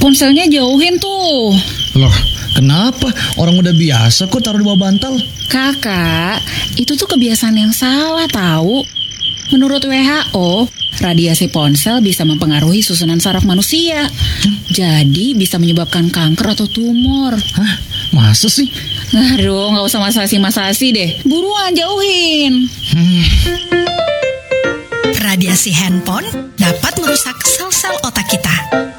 ponselnya jauhin tuh. Loh, kenapa? Orang udah biasa kok taruh di bawah bantal. Kakak, itu tuh kebiasaan yang salah tahu. Menurut WHO, radiasi ponsel bisa mempengaruhi susunan saraf manusia. Jadi bisa menyebabkan kanker atau tumor. Hah? Masa sih? Aduh, gak usah masasi-masasi deh. Buruan jauhin. Radiasi handphone dapat merusak sel-sel otak kita.